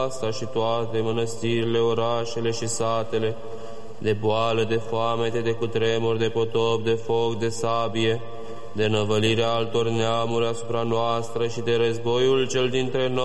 asta și toate mănăstirile, orașele și satele, de boală, de foamete, de cutremur, de potop, de foc, de sabie, de năvălirea altor neamuri asupra noastră și de războiul cel dintre noi,